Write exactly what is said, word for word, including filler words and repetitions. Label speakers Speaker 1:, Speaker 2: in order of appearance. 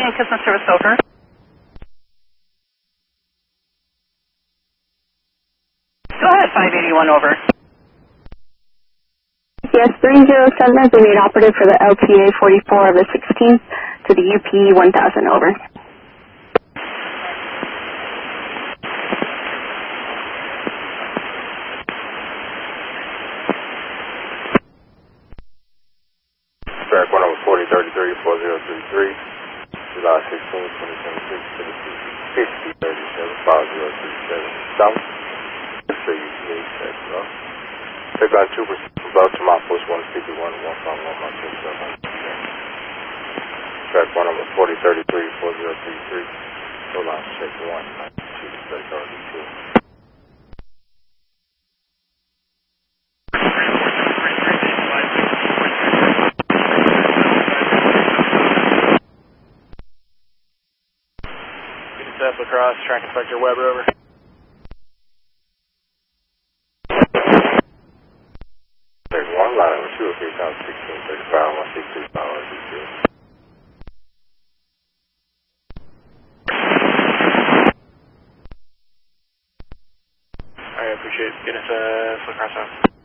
Speaker 1: and customer service over. Go ahead, five eighty-one over.
Speaker 2: Yes, three zero seven has been made operative for the L T A forty-four of the sixteenth to the U P one thousand over.
Speaker 3: Track one over forty thirty-three, four zero three three, July sixteenth, twenty twenty-six, to the fifty thirty-seven, five zero three seven, South. Let's say you see that, bro. Take on two percent from Baltimore, Post one fifty-one, one five one, my two seven. Track one over forty thirty-three, four zero three three, July check one, two thirty-two.
Speaker 4: Step across, track inspector Weber over.
Speaker 3: There's one line over two or three times sixteen thirty-five, one six three five, one six two.
Speaker 4: Alright, appreciate it. Get us a foot cross out.